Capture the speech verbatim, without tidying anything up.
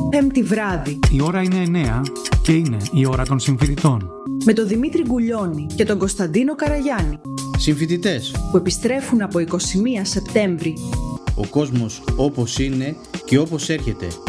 Πέμπτη βράδυ. Η ώρα είναι εννέα και είναι η ώρα των συμφοιτητών. Με τον Δημήτρη Γκουλιώνη και τον Κωνσταντίνο Καραγιάννη. Συμφοιτητές Που επιστρέφουν από εικοστή πρώτη Σεπτέμβρη. Ο κόσμος όπως είναι και όπως έρχεται.